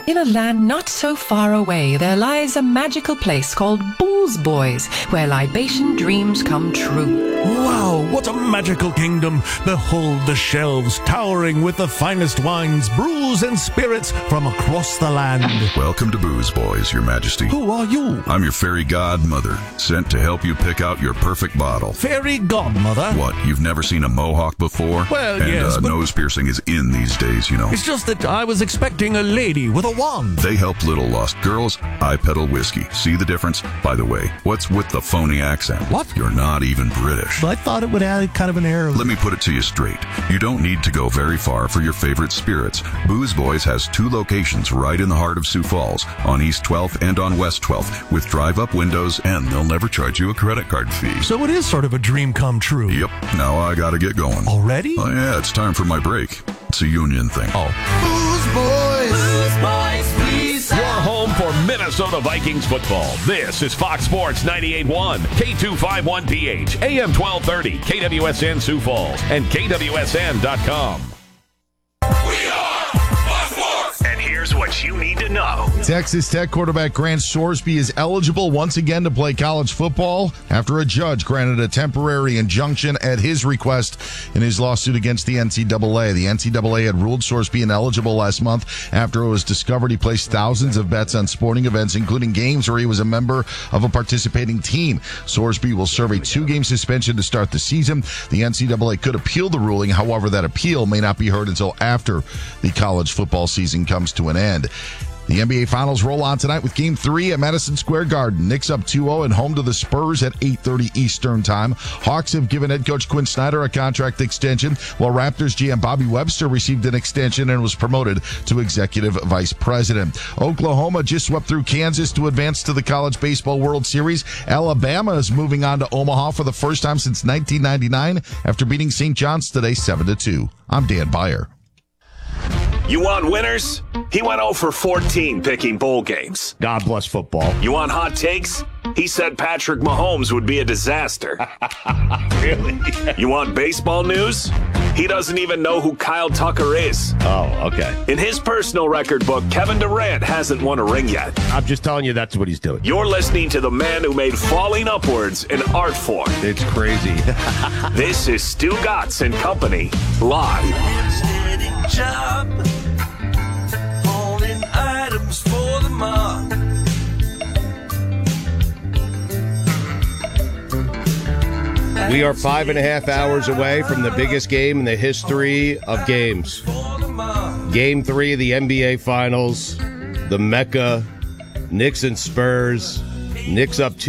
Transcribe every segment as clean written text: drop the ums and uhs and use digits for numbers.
In a land not so far away, there lies a magical place called Booze Boys, where libation dreams come true. Wow, what a magical kingdom! Behold the shelves towering with the finest wines, brews, and spirits from across the land. Welcome to Booze Boys, Your Majesty. Who are you? I'm your fairy godmother, sent to help you pick out your perfect bottle. Fairy godmother? What, you've never seen a mohawk before? Well, and, yes, but nose piercing is in these days, you know. it's just that I was expecting a lady with a wand. They help little lost girls. I peddle whiskey. See the difference? By the way, what's with the phony accent? What? You're not even British. I thought it would add kind of an air of... Let me put it to you straight. You don't need to go very far for your favorite spirits. Booze Boys has 2 locations right in the heart of Sioux Falls, on East 12th and on West 12th, with drive-up windows, and they'll never charge you a credit card fee. So it is sort of a dream come true. Yep. Now I gotta get going. Already? Oh, yeah, it's time for my break. It's a union thing. Oh. Booze Boys. Booze Boys, please. Your home for Minnesota Vikings football. This is Fox Sports 98.1, K251PH, AM 1230, KWSN Sioux Falls, and KWSN.com. We are Fox Sports. And here's what you need to know. Texas Tech quarterback Grant Sorsby is eligible once again to play college football after a judge granted a temporary injunction at his request in his lawsuit against the NCAA. The NCAA had ruled Sorsby ineligible last month after it was discovered he placed thousands of bets on sporting events, including games where he was a member of a participating team. Sorsby will serve a 2-game suspension to start the season. The NCAA could appeal the ruling. However, that appeal may not be heard until after the college football season comes to an end. The NBA Finals roll on tonight with Game 3 at Madison Square Garden. Knicks up 2-0 and home to the Spurs at 8:30 Eastern Time. Hawks have given head coach Quinn Snyder a contract extension, while Raptors GM Bobby Webster received an extension and was promoted to executive vice president. Oklahoma just swept through Kansas to advance to the College Baseball World Series. Alabama is moving on to Omaha for the first time since 1999 after beating St. John's today 7-2. I'm Dan Beyer. You want winners? He went 0 for 14 picking bowl games. God bless football. You want hot takes? He said Patrick Mahomes would be a disaster. Really? You want baseball news? He doesn't even know who Kyle Tucker is. Oh, okay. In his personal record book, Kevin Durant hasn't won a ring yet. I'm just telling you that's what he's doing. You're listening to the man who made falling upwards an art form. It's crazy. This is Stu Gatz and Company, live. Job. Holding items for the mob. We are 5.5 hours away from the biggest game in the history of games. Game 3 of the NBA Finals, the Mecca, Knicks and Spurs. Knicks up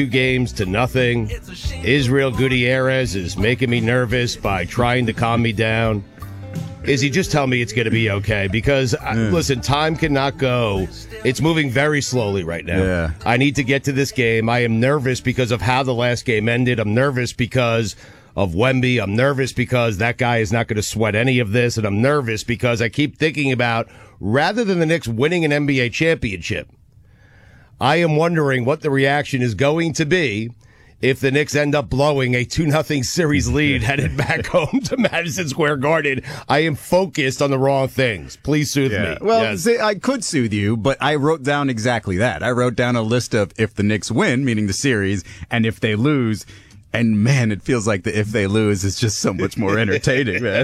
2-0. Israel Gutierrez is making me nervous by trying to calm me down. Izzy, just tell me it's going to be okay because, listen, time cannot go. It's moving very slowly right now. Yeah. I need to get to this game. I am nervous because of how the last game ended. I'm nervous because of Wemby. I'm nervous because that guy is not going to sweat any of this. And I'm nervous because I keep thinking about, rather than the Knicks winning an NBA championship, I am wondering what the reaction is going to be if the Knicks end up blowing a 2-0 series lead headed back home to Madison Square Garden. I am focused on the wrong things. Please soothe me. Well, Yes. see, I could soothe you, but I wrote down exactly that. I wrote down a list of if the Knicks win, meaning the series, and if they lose. And man, it feels like the if they lose is just so much more entertaining, man.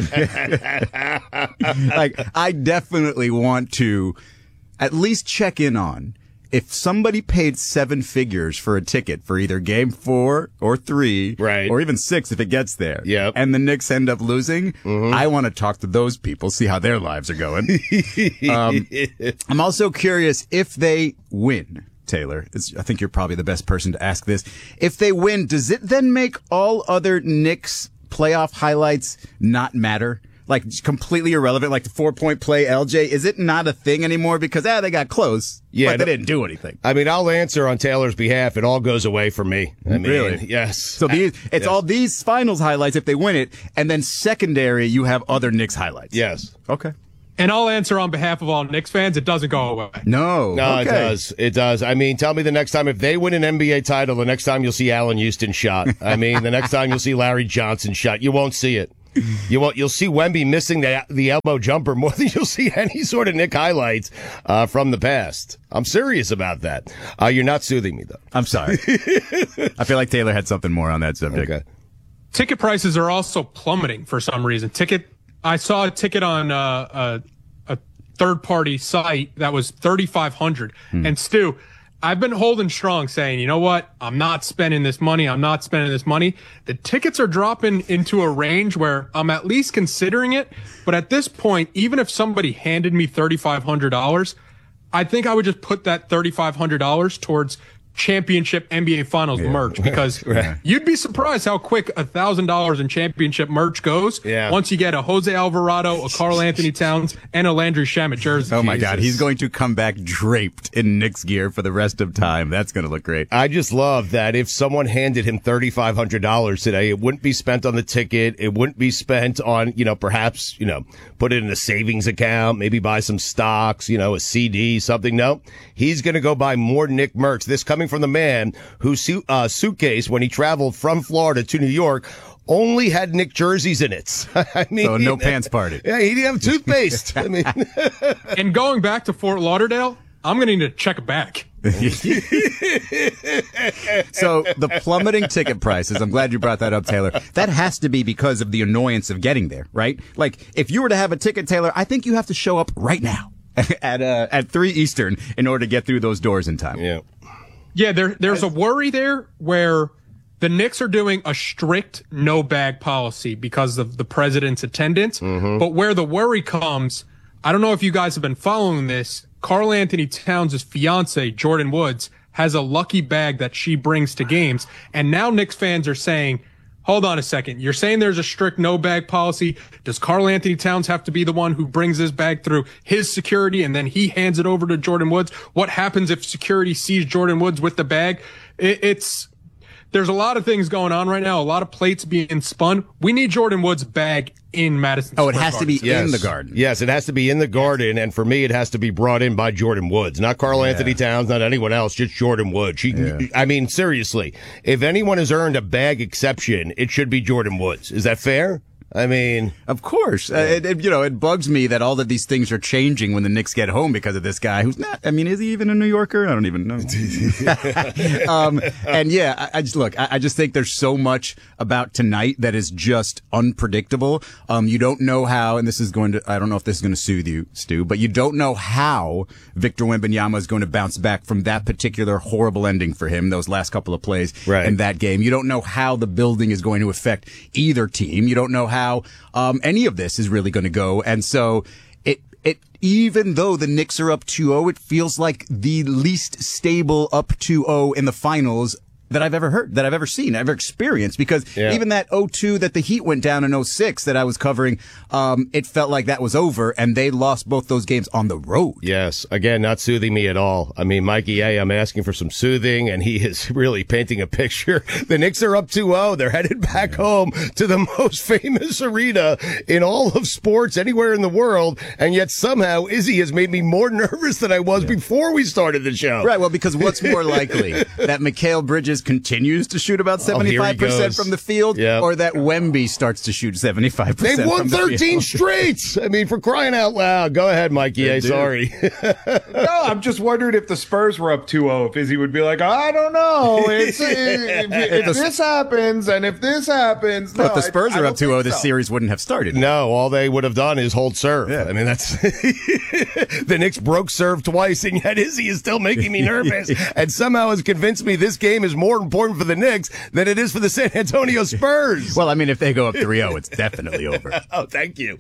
Like, I definitely want to at least check in on if somebody paid 7 figures for a ticket for either game 4 or 3, right, or even 6 if it gets there, yep, and the Knicks end up losing, I want to talk to those people, see how their lives are going. I'm also curious if they win. Taylor, I think you're probably the best person to ask this. If they win, does it then make all other Knicks playoff highlights not matter? Like, completely irrelevant, like the 4-point play, LJ, is it not a thing anymore? Because, they got close, but they didn't do anything. I mean, I'll answer on Taylor's behalf. It all goes away for me. I mean, really? Yes. So it's all these finals highlights if they win it, and then secondary, you have other Knicks highlights. Yes. Okay. And I'll answer on behalf of all Knicks fans. It doesn't go away. No, okay. It does. It does. I mean, tell me the next time, if they win an NBA title, the next time you'll see Allen Houston shot. I mean, the next time you'll see Larry Johnson shot. You won't see it. You'll see Wemby missing the elbow jumper more than you'll see any sort of Nick highlights from the past. I'm serious about that. You're not soothing me, though. I'm sorry. I feel like Taylor had something more on that subject. Okay. Ticket prices are also plummeting for some reason. I saw a ticket on a third-party site that was $3,500. And Stu, I've been holding strong saying, you know what? I'm not spending this money. The tickets are dropping into a range where I'm at least considering it. But at this point, even if somebody handed me $3,500, I think I would just put that $3,500 towards championship NBA Finals merch, because you'd be surprised how quick $1,000 in championship merch goes once you get a Jose Alvarado, a Karl Anthony Towns, and a Landry Shamet jersey. Oh my God, he's going to come back draped in Knicks gear for the rest of time. That's going to look great. I just love that if someone handed him $3,500 today, it wouldn't be spent on the ticket. It wouldn't be spent on, perhaps, put it in a savings account, maybe buy some stocks, a CD, something. No, he's going to go buy more Knick merch. This coming from the man whose suitcase, when he traveled from Florida to New York, only had Knick jerseys in it. I mean, so no pants party. Yeah, he didn't have toothpaste. I mean, and going back to Fort Lauderdale, I'm going to need to check it back. So the plummeting ticket prices, I'm glad you brought that up, Taylor. That has to be because of the annoyance of getting there, right? Like, if you were to have a ticket, Taylor, I think you have to show up right now at 3 Eastern in order to get through those doors in time. Yeah, there's a worry there where the Knicks are doing a strict no bag policy because of the president's attendance. But where the worry comes, I don't know if you guys have been following this, Karl Anthony Towns' fiance, Jordan Woods, has a lucky bag that she brings to games. And now Knicks fans are saying, hold on a second. You're saying there's a strict no bag policy. Does Karl Anthony Towns have to be the one who brings his bag through his security and then he hands it over to Jordan Woods? What happens if security sees Jordan Woods with the bag? There's a lot of things going on right now, a lot of plates being spun. We need Jordan Woods' bag in Madison Square Garden. It has to be in the Garden. Yes, it has to be in the Garden, and for me, it has to be brought in by Jordan Woods. Not Karl Anthony Towns, not anyone else, just Jordan Woods. I mean, seriously, if anyone has earned a bag exception, it should be Jordan Woods. Is that fair? I mean, of course. It bugs me that all of these things are changing when the Knicks get home because of this guy who's not. I mean, is he even a New Yorker? I don't even know. I just think there's so much about tonight that is just unpredictable. You don't know how, and I don't know if this is going to soothe you, Stu, but you don't know how Victor Wembanyama is going to bounce back from that particular horrible ending for him, those last couple of plays in that game. You don't know how the building is going to affect either team. You don't know how any of this is really going to go. And so it even though the Knicks are up 2-0, it feels like the least stable up 2-0 in the finals that I've ever heard, that I've ever seen, ever experienced, because even that 0-2 that the Heat went down in 06 that I was covering, it felt like that was over, and they lost both those games on the road. Yes. Again, not soothing me at all. I mean, Mikey A., I'm asking for some soothing, and he is really painting a picture. The Knicks are up 2-0. They're headed back home to the most famous arena in all of sports anywhere in the world, and yet somehow Izzy has made me more nervous than I was before we started the show. Right, well, because what's more likely, that Mikal Bridges continues to shoot about 75% from the field, or that Wemby starts to shoot 75%? They've won 13 straight. I mean, for crying out loud. Go ahead, Mikey A. Sorry. No, I'm just wondering if the Spurs were up 2-0, if Izzy would be like, I don't know. If this happens and if this happens. But if the Spurs are up 2-0, this series wouldn't have started. No, all they would have done is hold serve. I mean, that's the Knicks broke serve twice, and yet Izzy is still making me nervous and somehow has convinced me this game is more important for the Knicks than it is for the San Antonio Spurs. Well, I mean, if they go up 3-0, it's definitely over. Oh, thank you.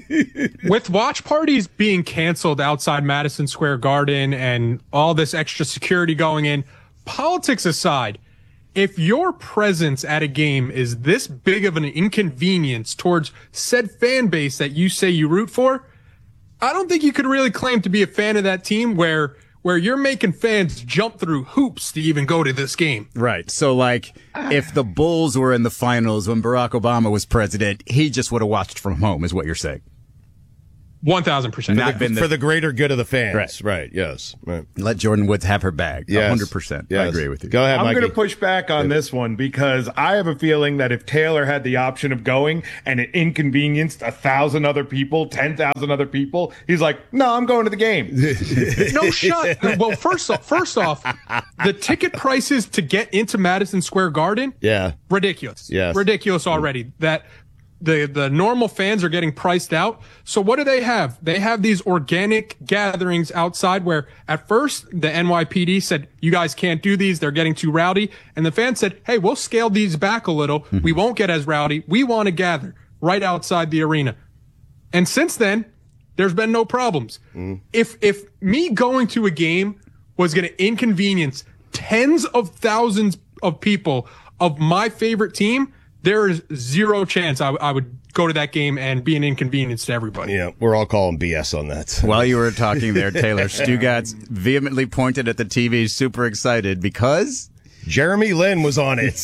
With watch parties being canceled outside Madison Square Garden and all this extra security going in, politics aside, if your presence at a game is this big of an inconvenience towards said fan base that you say you root for, I don't think you could really claim to be a fan of that team where you're making fans jump through hoops to even go to this game. Right. So, like, if the Bulls were in the finals when Barack Obama was president, he just would have watched from home, is what you're saying. 1,000%. For the greater good of the fans. Right. Yes. Right. Let Jordan Woods have her bag. Yes. 100%. Yes. I agree with you. Go ahead, I'm Mikey. going to push back on this one because I have a feeling that if Taylor had the option of going and it inconvenienced 1,000 other people, 10,000 other people, he's like, no, I'm going to the game. No shot. Well, first off, the ticket prices to get into Madison Square Garden, ridiculous. Yes. Ridiculous already. That the normal fans are getting priced out. So what do they have? They have these organic gatherings outside where at first the NYPD said, you guys can't do these. They're getting too rowdy. And the fans said, hey, we'll scale these back a little. We won't get as rowdy. We want to gather right outside the arena. And since then, there's been no problems. If me going to a game was going to inconvenience tens of thousands of people of my favorite team, there is zero chance I would go to that game and be an inconvenience to everybody. Yeah, we're all calling BS on that. While you were talking there, Taylor, Stugotz vehemently pointed at the TV, super excited because Jeremy Lin was on it.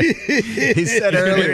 He said earlier.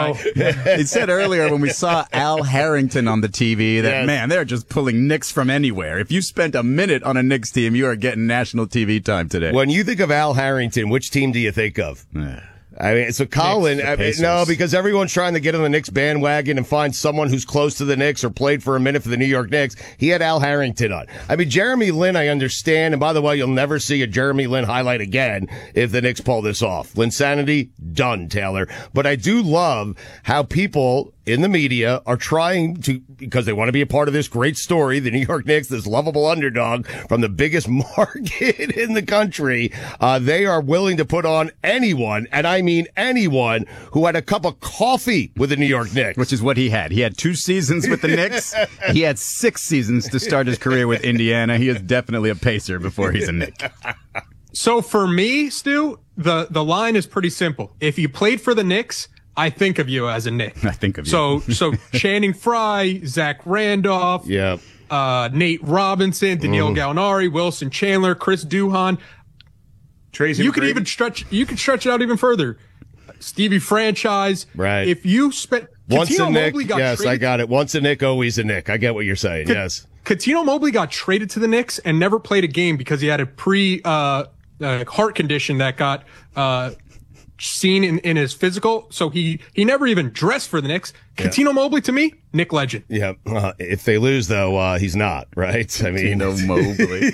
He said earlier when we saw Al Harrington on the TV that, man, they're just pulling Knicks from anywhere. If you spent a minute on a Knicks team, you are getting national TV time today. When you think of Al Harrington, which team do you think of? I mean, so Colin, no, because everyone's trying to get on the Knicks bandwagon and find someone who's close to the Knicks or played for a minute for the New York Knicks. He had Al Harrington on. I mean, Jeremy Lin, I understand. And by the way, you'll never see a Jeremy Lin highlight again if the Knicks pull this off. Linsanity, done, Taylor. But I do love how people in the media are trying to, because they want to be a part of this great story, the New York Knicks, this lovable underdog from the biggest market in the country. They are willing to put on anyone, and I mean anyone, who had a cup of coffee with the New York Knicks. Which is what he had. He had 2 seasons with the Knicks. He had 6 seasons to start his career with Indiana. He is definitely a Pacer before he's a Knick. So for me, Stu, the line is pretty simple. If you played for the Knicks, I think of you as a Knick. I think of you. So Channing Frye, Zach Randolph, Nate Robinson, Danilo Gallinari, Wilson Chandler, Chris Duhon. Tracy you could even stretch it out even further. Stevie Franchise. Right. If you spent once a Knick, traded, I got it. Once a Knick, always a Knick. I get what you're saying. Yes. Cuttino Mobley got traded to the Knicks and never played a game because he had a heart condition that got seen in his physical, so he never even dressed for the Knicks. Cuttino Mobley, to me, Knick legend. Yeah, if they lose, though, he's not, right? I mean, Cuttino Mobley.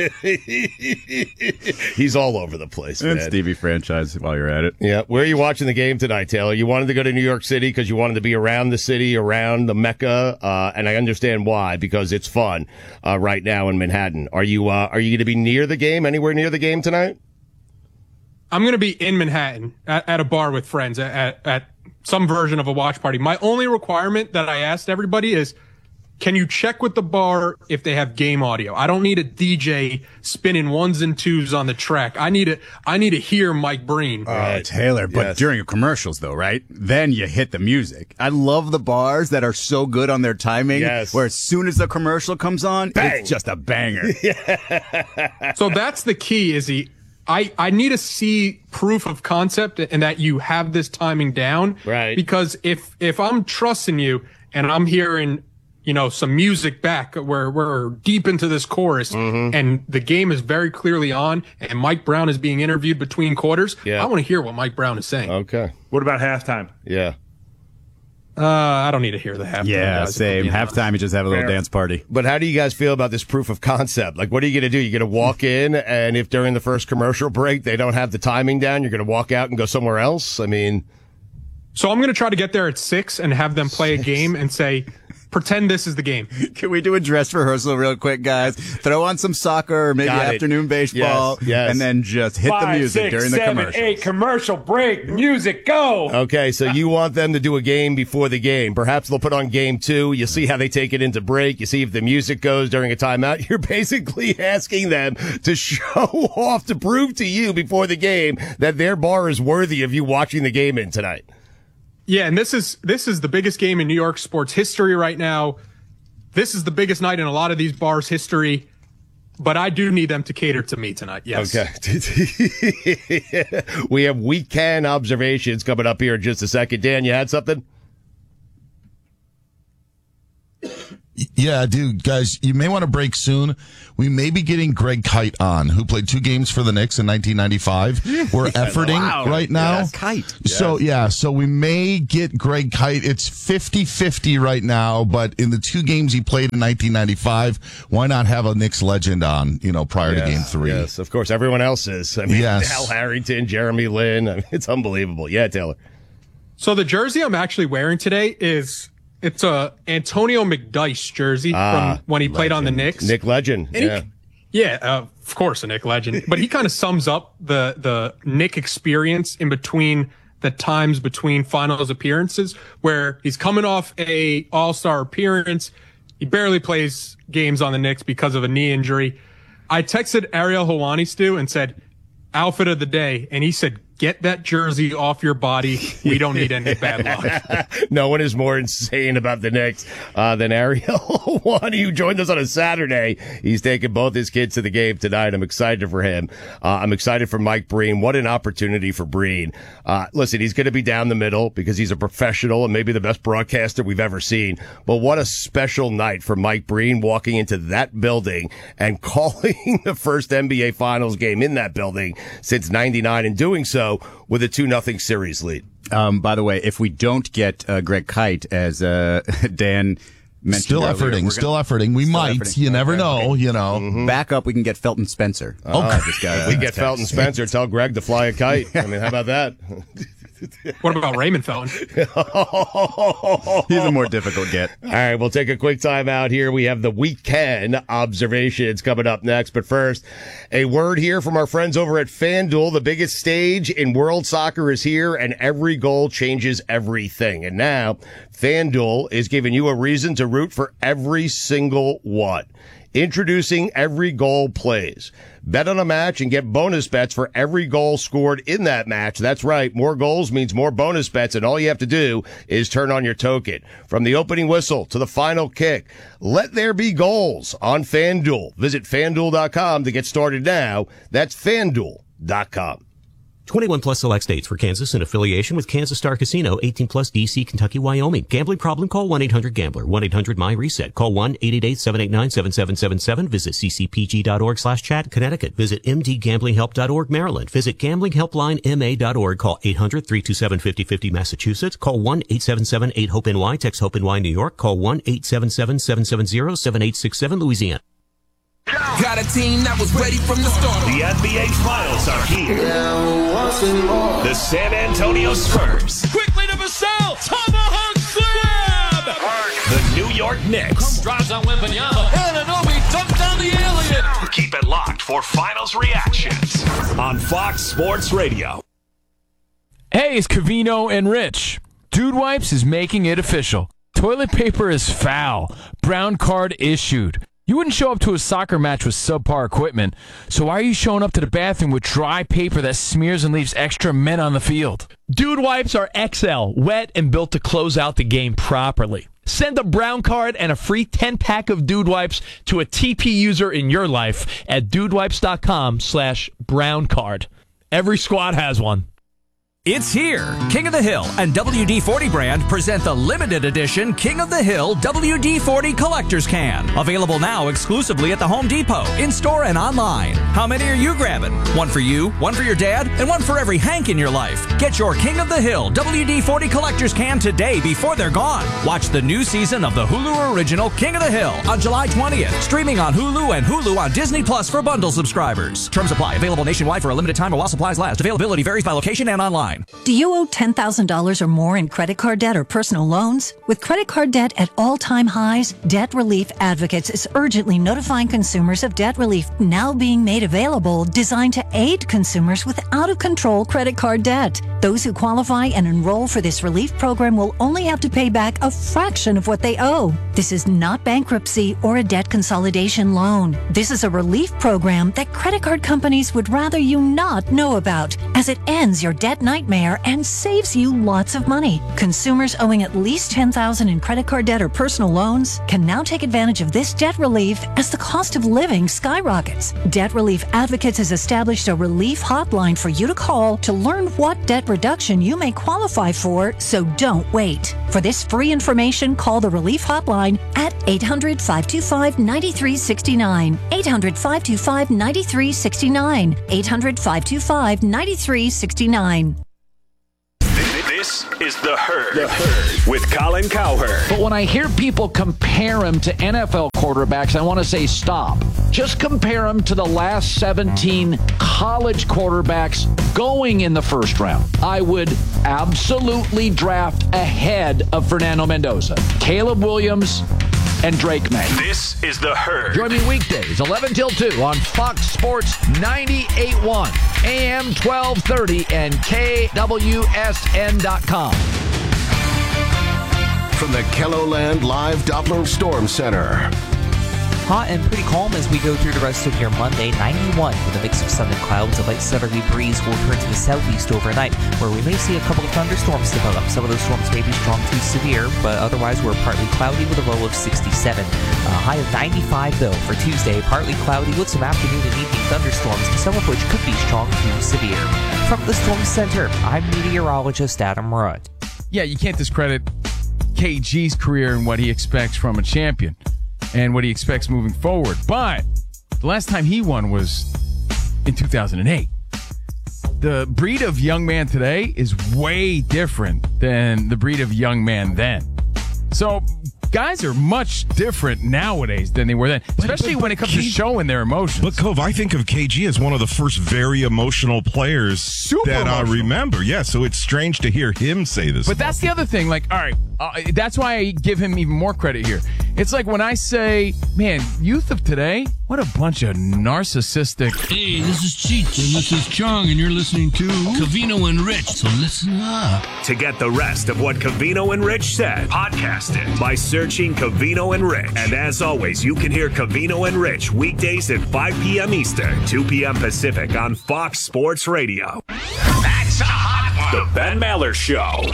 He's all over the place, and man. Stevie Franchise, while you're at it. Yeah, where are you watching the game tonight, Taylor? You wanted to go to New York City because you wanted to be around the city, around the Mecca, and I understand why, because it's fun right now in Manhattan. Are you going to be near the game, anywhere near the game tonight? I'm going to be in Manhattan at a bar with friends at some version of a watch party. My only requirement that I asked everybody is, can you check with the bar if they have game audio? I don't need a DJ spinning 1s and 2s on the track. I need to hear Mike Breen. Taylor, but during commercials though, right? Then you hit the music. I love the bars that are so good on their timing. Yes. Where as soon as the commercial comes on, bang! It's just a banger. So that's the key, Izzy. I need to see proof of concept and that you have this timing down. Right. Because if I'm trusting you and I'm hearing, some music back where we're deep into this chorus and the game is very clearly on and Mike Brown is being interviewed between quarters, I want to hear what Mike Brown is saying. Okay. What about halftime? Yeah. I don't need to hear the halftime. Yeah, guys, same. Halftime, you just have a little dance party. But how do you guys feel about this proof of concept? Like, what are you going to do? You're going to walk in, and if during the first commercial break they don't have the timing down, you're going to walk out and go somewhere else? I mean... So I'm going to try to get there at 6 and have them play a game and say, pretend this is the game. Can we do a dress rehearsal real quick, guys? Throw on some soccer or maybe afternoon baseball, yes. And then just hit the music during the commercials. 8 commercial break, music, go! Okay, so you want them to do a game before the game. Perhaps they'll put on game 2. You see how they take it into break. You see if the music goes during a timeout. You're basically asking them to show off, to prove to you before the game that their bar is worthy of you watching the game in tonight. Yeah, and this is the biggest game in New York sports history right now. This is the biggest night in a lot of these bars' history. But I do need them to cater to me tonight, yes. Okay. We have weekend observations coming up here in just a second. Dan, you had something? Yeah, dude, guys, you may want to break soon. We may be getting Greg Kite on, who played 2 games for the Knicks in 1995. We're efforting right now. Yes. Kite. So we may get Greg Kite. It's 50-50 right now, but in the 2 games he played in 1995, why not have a Knicks legend on, prior to Game 3? Yes, of course. Everyone else is. I mean, Al Harrington, Jeremy Lin. I mean, it's unbelievable. Yeah, Taylor. So the jersey I'm actually wearing today it's a Antonio McDyess jersey from when he played on the Knicks. Nick Legend. Of course, a Nick Legend. But he kind of sums up the Nick experience in between the times between finals appearances, where he's coming off a All-Star appearance. He barely plays games on the Knicks because of a knee injury. I texted Ariel Helwani, Stu, and said, outfit of the day. And he said, get that jersey off your body. We don't need any bad luck. No one is more insane about the Knicks than Ariel Helwani, who joined us on a Saturday. He's taking both his kids to the game tonight. I'm excited for him. I'm excited for Mike Breen. What an opportunity for Breen. Listen, he's going to be down the middle because he's a professional and maybe the best broadcaster we've ever seen. But what a special night for Mike Breen walking into that building and calling the first NBA Finals game in that building since '99 and doing so with a 2-0 series lead. By the way, if we don't get Greg Kite, as Dan mentioned still efforting. We might. You never know. Mm-hmm. Back up, we can get Felton Spencer. If we get Felton Spencer, tell Greg to fly a kite. I mean, how about that? What about Raymond Felton? He's a more difficult get. All right, we'll take a quick time out here. We have the weekend observations coming up next. But first, a word here from our friends over at FanDuel. The biggest stage in world soccer is here, and every goal changes everything. And now, FanDuel is giving you a reason to root for every single one. Introducing Every Goal Plays. Bet on a match and get bonus bets for every goal scored in that match. That's right. More goals means more bonus bets, and all you have to do is turn on your token. From the opening whistle to the final kick, let there be goals on FanDuel. Visit FanDuel.com to get started now. That's FanDuel.com. 21 plus select states. For Kansas in affiliation with Kansas Star Casino. 18 plus DC, Kentucky, Wyoming. Gambling problem? Call 1-800-GAMBLER. 1-800-MY-RESET. Call 1-888-789-7777. Visit ccpg.org/chat. Connecticut. Visit mdgamblinghelp.org. Maryland. Visit gamblinghelplinema.org. Call 800-327-5050. Massachusetts. Call 1-877-8-HOPE-NY. Text HOPE-NY New York. Call 1-877-770-7867 Louisiana. Got a team that was ready from the start. The NBA Finals are here. The San Antonio Spurs. Quickly to Vassell. Tomahawk slam. The New York Knicks. Drives on Wembanyama. Anunoby dunked down the alien. Keep it locked for Finals reactions on Fox Sports Radio. Hey, it's Covino and Rich. Dude Wipes is making it official. Toilet paper is foul. Brown card issued. You wouldn't show up to a soccer match with subpar equipment, so why are you showing up to the bathroom with dry paper that smears and leaves extra men on the field? Dude Wipes are XL, wet and built to close out the game properly. Send a brown card and a free 10-pack of Dude Wipes to a TP user in your life at dudewipes.com/brown card. Every squad has one. It's here. King of the Hill and WD-40 brand present the limited edition King of the Hill WD-40 Collector's Can. Available now exclusively at the Home Depot, in-store and online. How many are you grabbing? One for you, one for your dad, and one for every Hank in your life. Get your King of the Hill WD-40 Collector's Can today before they're gone. Watch the new season of the Hulu original King of the Hill on July 20th. Streaming on Hulu and Hulu on Disney Plus for bundle subscribers. Terms apply. Available nationwide for a limited time while supplies last. Availability varies by location and online. Do you owe $10,000 or more in credit card debt or personal loans? With credit card debt at all-time highs, Debt Relief Advocates is urgently notifying consumers of debt relief now being made available, designed to aid consumers with out-of-control credit card debt. Those who qualify and enroll for this relief program will only have to pay back a fraction of what they owe. This is not bankruptcy or a debt consolidation loan. This is a relief program that credit card companies would rather you not know about, as it ends your debt nightmare nightmare and saves you lots of money. Consumers owing at least $10,000 in credit card debt or personal loans can now take advantage of this debt relief as the cost of living skyrockets. Debt Relief Advocates has established a relief hotline for you to call to learn what debt reduction you may qualify for, so don't wait. For this free information, call the Relief Hotline at 800-525-9369. 800-525-9369. 800-525-9369. This is The Herd with Colin Cowherd. But when I hear people compare him to NFL quarterbacks, I want to say stop. Just compare him to the last 17 college quarterbacks going in the first round. I would absolutely draft ahead of Fernando Mendoza, Caleb Williams, and Drake May. This is The Herd. Join me weekdays, 11 till 2 on Fox Sports 98.1, AM 1230, and KWSN.com. From the KELOLAND Live Doppler Storm Center. Hot and pretty calm as we go through the rest of your Monday. 91 with a mix of sun and clouds. A light southerly breeze will turn to the southeast overnight, where we may see a couple of thunderstorms develop. Some of those storms may be strong to severe, but otherwise we're partly cloudy with a low of 67. A high of 95, though, for Tuesday. Partly cloudy with some afternoon and evening thunderstorms, some of which could be strong to severe. From the Storm Center, I'm meteorologist Adam Rudd. Yeah, you can't discredit KG's career and what he expects from a champion and what he expects moving forward. But the last time he won was in 2008. The breed of young man today is way different than the breed of young man then. So guys are much different nowadays than they were then, especially when it comes to showing their emotions. But, Cove, I think of KG as one of the first very emotional players I remember. Yeah, so it's strange to hear him say this. But that's the other thing. Like, all right, that's why I give him even more credit here. It's like when I say, man, youth of today, what a bunch of narcissistic... Hey, this is Cheech, and this is Chong, and you're listening to Covino and Rich, so listen up. To get the rest of what Covino and Rich said, podcast it by searching Covino and Rich. And as always, you can hear Covino and Rich weekdays at 5 p.m. Eastern, 2 p.m. Pacific on Fox Sports Radio. That's a hot one. The Ben Maller Show.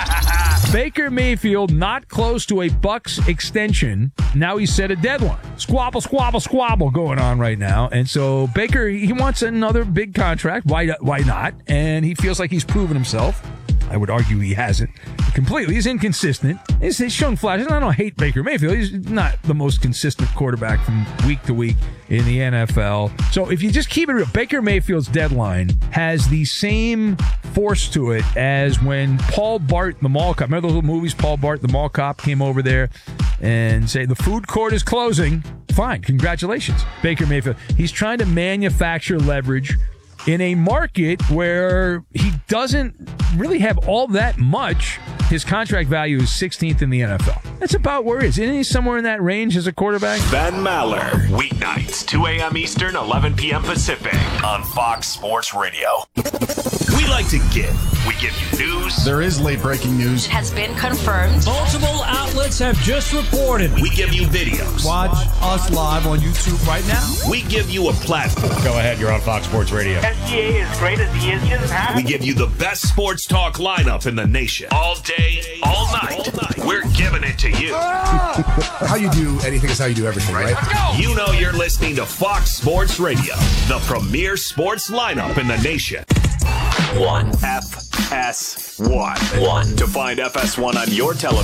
Baker Mayfield not close to a Bucs extension. Now he's set a deadline. Squabble, squabble, squabble going on right now. And so Baker, he wants another big contract. Why not? And he feels like he's proven himself. I would argue he hasn't completely. He's inconsistent. He's shown flashes. I don't hate Baker Mayfield. He's not the most consistent quarterback from week to week in the NFL. So if you just keep it real, Baker Mayfield's deadline has the same force to it as when Paul Bart, the mall cop, remember those little movies, Paul Bart, the mall cop, came over there and say, the food court is closing. Fine. Congratulations. Baker Mayfield. He's trying to manufacture leverage in a market where he doesn't really have all that much. His contract value is 16th in the NFL. That's about where he is. Isn't he somewhere in that range as a quarterback? Ben Maller, weeknights, 2 a.m. Eastern, 11 p.m. Pacific on Fox Sports Radio. We like to give. We give you news. There is late breaking news. It has been confirmed. Multiple outlets have just reported. We give you videos. Watch us live on YouTube right now. We give you a platform. Go ahead, you're on Fox Sports Radio. SGA, as great as he is, he doesn't have. We give you the best sports talk lineup in the nation. All day, all night. We're giving it to you. How you do anything is how you do everything, right? Let's go. You know you're listening to Fox Sports Radio, the premier sports lineup in the nation. 1. FS1. To find FS1 on your television,